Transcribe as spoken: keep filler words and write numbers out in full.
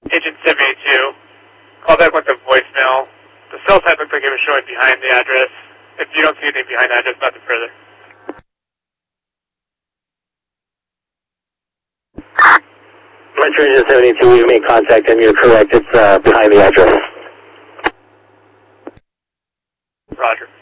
Agent seventy-two. Call back with the voicemail. The cell site looks like it was showing behind the address. If you don't see anything behind the address, nothing further. Metro Agent seventy-two, we've made contact and you're correct. It's uh, behind the address. Roger.